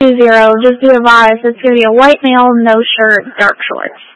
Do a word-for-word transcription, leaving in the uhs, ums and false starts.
Two zero, just be advised, it's going to be a white male, no shirt, dark shorts.